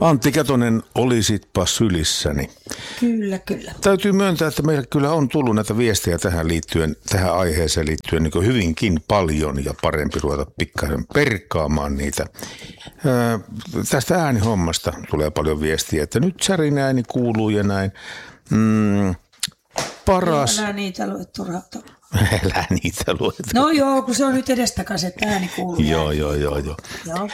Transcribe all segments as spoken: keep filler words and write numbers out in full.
Antti Kätonen, olisitpa sylissäni. Kyllä, kyllä. Täytyy myöntää, että meillä kyllä on tullut näitä viestejä tähän liittyen, tähän aiheeseen liittyen niin hyvinkin paljon ja parempi ruveta pikkasen perkaamaan niitä. Ää, tästä äänihommasta tulee paljon viestiä, että nyt särin ääni kuuluu ja näin. Mm, paras... Älä niitä lue turhauttavaa. Älä niitä lue. No joo, kun se on nyt edestakas, että ääni kuuluu. Joo, joo, joo, joo. Joo.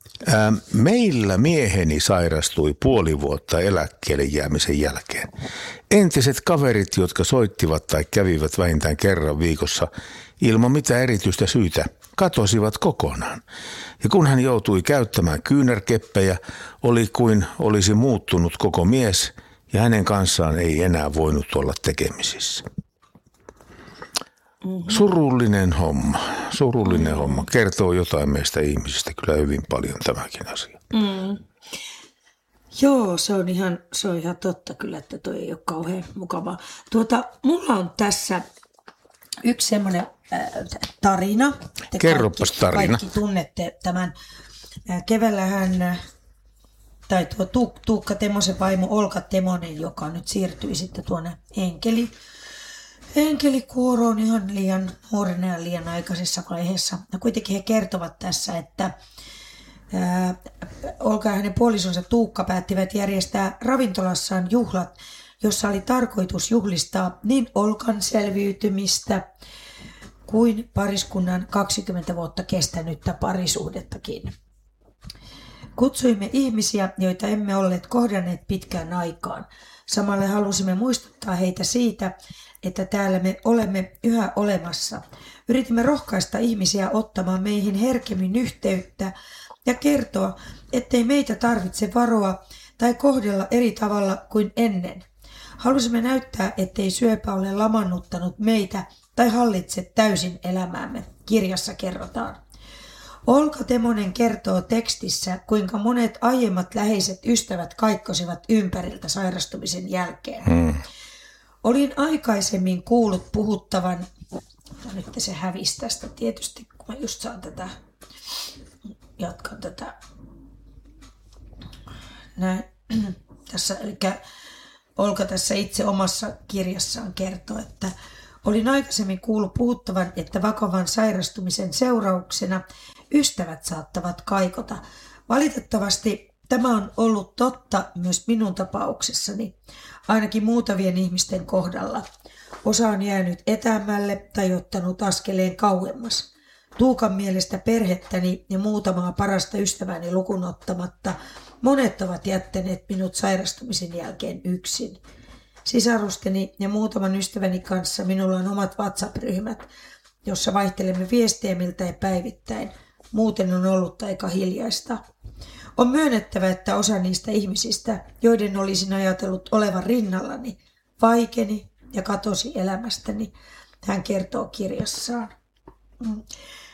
Meillä mieheni sairastui puoli vuotta eläkkeelle jäämisen jälkeen. Entiset kaverit, jotka soittivat tai kävivät vähintään kerran viikossa ilman mitään erityistä syytä, katosivat kokonaan. Ja kun hän joutui käyttämään kyynärkeppejä, oli kuin olisi muuttunut koko mies ja hänen kanssaan ei enää voinut olla tekemisissä. Mm-hmm. Surullinen homma, surullinen mm-hmm. homma. Kertoo jotain meistä ihmisistä kyllä hyvin paljon tämäkin asia. Mm. Joo, se on, ihan, se on ihan totta kyllä, että toi ei ole kauhean mukavaa. Tuota, mulla on tässä yksi semmoinen äh, tarina. Te Kerropas kaikki, tarina. Kaikki tunnette tämän. Äh, keväällähän, äh, tai tuo tu, Tuukka Temosen vaimo Olka Temonen, joka nyt siirtyi sitten tuonne Enkeli. Enkelikuoroon ihan liian nuorena ja liian aikaisessa vaiheessa. Ja kuitenkin he kertovat tässä, että ää, Olka ja hänen puolisonsa Tuukka päättivät järjestää ravintolassaan juhlat, jossa oli tarkoitus juhlistaa niin Olkan selviytymistä kuin pariskunnan kaksikymmentä vuotta kestänyttä parisuhdettakin. Kutsuimme ihmisiä, joita emme olleet kohdanneet pitkään aikaan. Samalla halusimme muistuttaa heitä siitä, että täällä me olemme yhä olemassa. Yritimme rohkaista ihmisiä ottamaan meihin herkemmin yhteyttä ja kertoa, ettei meitä tarvitse varoa tai kohdella eri tavalla kuin ennen. Halusimme näyttää, ettei syöpä ole lamannuttanut meitä tai hallitse täysin elämäämme, kirjassa kerrotaan. Olka Temonen kertoo tekstissä, kuinka monet aiemmat läheiset ystävät kaikkosivat ympäriltä sairastumisen jälkeen. Hmm. Olin aikaisemmin kuullut puhuttavan, ja nyt se hävisi tästä tietysti, kun mä just saan tätä, jatkan tätä, näin, tässä, eli Olka tässä itse omassa kirjassaan kertoo, että olin aikaisemmin kuullut puhuttavan, että vakavan sairastumisen seurauksena ystävät saattavat kaikota. Valitettavasti tämä on ollut totta myös minun tapauksessani, ainakin muutamien ihmisten kohdalla. Osa on jäänyt etäämmälle tai ottanut askeleen kauemmas. Tuukan mielestä perhettäni ja muutamaa parasta ystäväni lukuun ottamatta monet ovat jättäneet minut sairastumisen jälkeen yksin. Sisarusteni ja muutaman ystäväni kanssa minulla on omat WhatsApp-ryhmät, jossa vaihtelemme viestejä miltei päivittäin. Muuten on ollut aika hiljaista. On myönnettävä, että osa niistä ihmisistä, joiden olisin ajatellut olevan rinnallani, vaikeni ja katosi elämästäni, hän kertoo kirjassaan. Mm.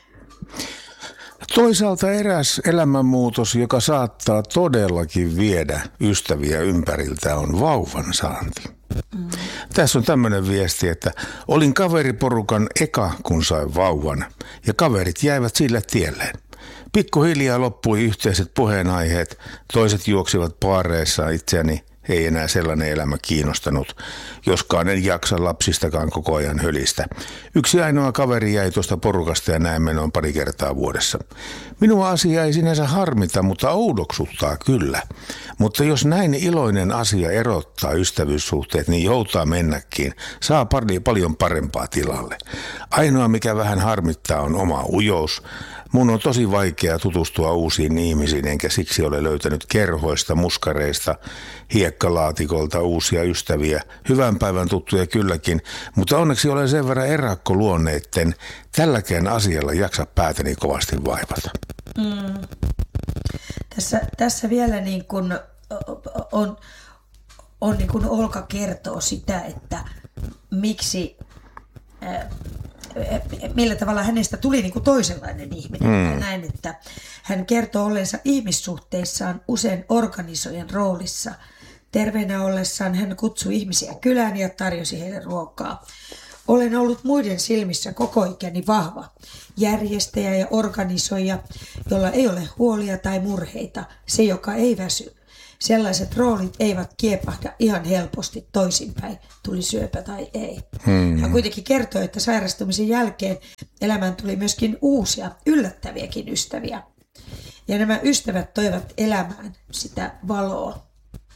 Toisaalta eräs elämänmuutos, joka saattaa todellakin viedä ystäviä ympäriltä, on vauvan saanti. Mm. Tässä on tämmöinen viesti, että olin kaveriporukan eka, kun sain vauvan, ja kaverit jäivät sille tielleen. Pikkuhiljaa loppui yhteiset puheenaiheet, toiset juoksivat paareissa, itseäni ei enää sellainen elämä kiinnostanut, joskaan en jaksa lapsistakaan koko ajan hölistä. Yksi ainoa kaveri jäi tuosta porukasta ja näemme noin pari kertaa vuodessa. Minua asia ei sinänsä harmita, mutta oudoksuttaa kyllä. Mutta jos näin iloinen asia erottaa ystävyyssuhteet, niin joutaa mennäkin. Saa pari, paljon parempaa tilalle. Ainoa mikä vähän harmittaa on oma ujous. Mun on tosi vaikea tutustua uusiin ihmisiin, enkä siksi ole löytänyt kerhoista, muskareista, hiekkalaatikolta uusia ystäviä. Hyvän päivän tuttuja kylläkin, mutta onneksi olen sen verran erakkoluonne, etten tälläkään asialla jaksa päätäni kovasti vaivata. Mm. Tässä, tässä vielä niin kuin on, on niin kuin Olka kertoo sitä, että miksi... Äh, millä tavalla hänestä tuli niin kuin toisenlainen ihminen. Mm. Ja näin, että hän kertoo olleensa ihmissuhteissaan usein organisoijan roolissa. Terveenä ollessaan hän kutsui ihmisiä kylään ja tarjosi heille ruokaa. Olen ollut muiden silmissä koko ikäni vahva. Järjestäjä ja organisoija, jolla ei ole huolia tai murheita. Se, joka ei väsy. Sellaiset roolit eivät kiepahda ihan helposti toisinpäin, tuli syöpä tai ei. Hmm. Hän kuitenkin kertoi, että sairastumisen jälkeen elämään tuli myöskin uusia, yllättäviäkin ystäviä. Ja nämä ystävät toivat elämään sitä valoa.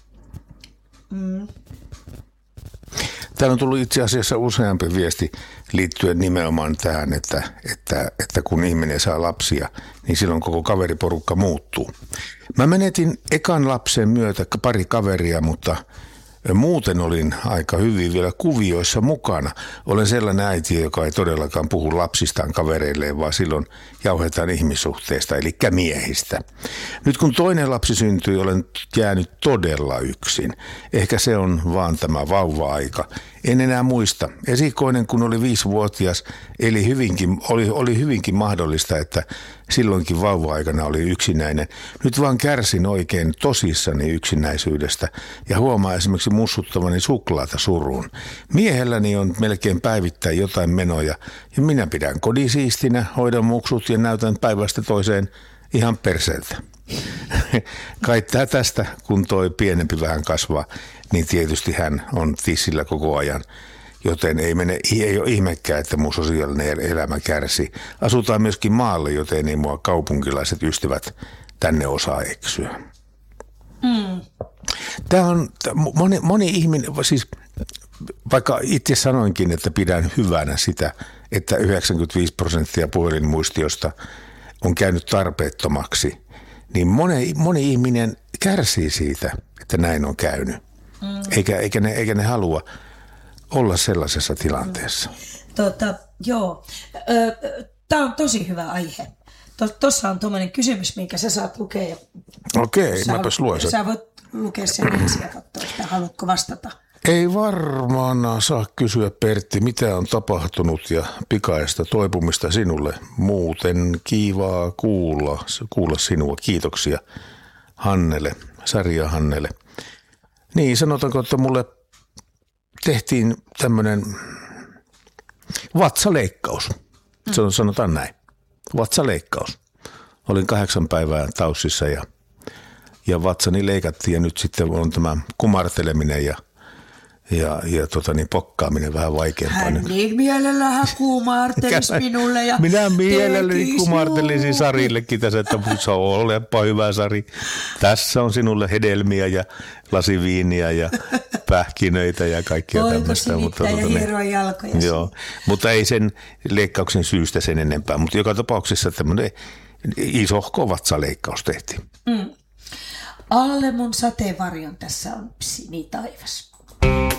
Mm. Täällä on tullut itse asiassa useampi viesti liittyen nimenomaan tähän, että, että, että kun ihminen saa lapsia, niin silloin koko kaveriporukka muuttuu. Mä menetin ekan lapsen myötä pari kaveria, mutta muuten olin aika hyvin vielä kuvioissa mukana. Olen sellainen äiti, joka ei todellakaan puhu lapsistaan kavereilleen, vaan silloin jauhetaan ihmissuhteista, eli miehistä. Nyt kun toinen lapsi syntyi, olen jäänyt todella yksin. Ehkä se on vaan tämä vauva-aika. En enää muista. Esikoinen, kun oli viisivuotias, eli hyvinkin, oli, oli hyvinkin mahdollista, että silloinkin vauva-aikana oli yksinäinen. Nyt vaan kärsin oikein tosissani yksinäisyydestä ja huomaa esimerkiksi mussuttavani suklaata suruun. Miehelläni on melkein päivittäin jotain menoja ja minä pidän kodin siistinä, hoidan muksut ja näytän päivästä toiseen ihan perseeltä. Kai tästä, kun toi pienempi vähän kasvaa, niin tietysti hän on tissillä koko ajan. Joten ei, mene, ei ole ihmekään, että mun sosiaalinen elämä kärsii. Asutaan myöskin maalle, joten ei mua kaupunkilaiset ystävät tänne osaa eksyä. Mm. Tämä on moni, moni ihminen, siis vaikka itse sanoinkin, että pidän hyvänä sitä, että yhdeksänkymmentäviisi prosenttia puhelinmuistiosta on käynyt tarpeettomaksi, niin moni, moni ihminen kärsii siitä, että näin on käynyt. Mm. Eikä, eikä, ne, eikä ne halua olla sellaisessa tilanteessa. Tota, joo. Tämä on tosi hyvä aihe. Tuossa on tuommoinen kysymys, minkä sä saat lukea. Okei, mäpäs luen sen. Sä voit lukea sen ensin ja katsoa, että haluatko vastata. Ei varmaan saa kysyä, Pertti, mitä on tapahtunut ja pikaista toipumista sinulle. Muuten kivaa kuulla, kuulla sinua. Kiitoksia Hannele, Sarja Hannele. Niin, sanotaanko, että mulle tehtiin tämmöinen vatsaleikkaus. Se on, sanotaan näin. Vatsaleikkaus. Olin kahdeksan päivää taussissa ja, ja vatsani leikattiin ja nyt sitten on tämä kumarteleminen ja, ja, ja tota niin, pokkaaminen vähän vaikeampaa. Hän niin mielellään kumartelisi minulle ja minä mielelläni kumartelisin Sarillekin tässä, että olepa hyvä Sari. Tässä on sinulle hedelmiä ja lasiviiniä ja pähkinöitä ja kaikkea tämmöistä. Mutta ja hieroa jalkoja. Joo, mutta ei sen leikkauksen syystä sen enempää. Mutta joka tapauksessa tämmöinen isohko vatsaleikkaus tehtiin. Mm. Alle mun sateenvarjon tässä on sinitaivas.